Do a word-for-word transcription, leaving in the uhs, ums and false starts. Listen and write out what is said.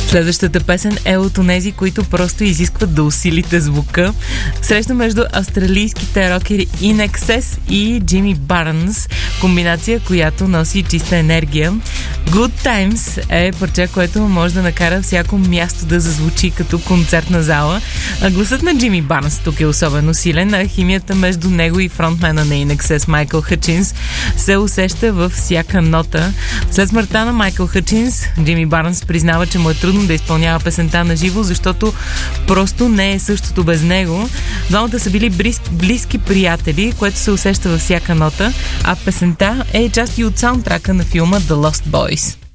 Следващата песен е от онези, които просто изискват да усилите звука. Среща между австралийските рокери In Excess и Джими Барнс. Комбинация, която носи чиста енергия. Good Times е парче, което може да накара всяко място да зазвучи като концертна зала. А гласът на Джими Барнс тук е особено силен, а химията между него и фронтмена на In Excess Майкъл Хъчинс се усеща във всяка нота. След смъртта на Майкъл Хъчинс, Джими Барнс признава, че му е трудно да изпълнява песента на живо, защото просто не е същото без него. Двамата са били близки, близки приятели, което се усеща във всяка нота, а песента е част и от саундтрака на филма The Lost Boys.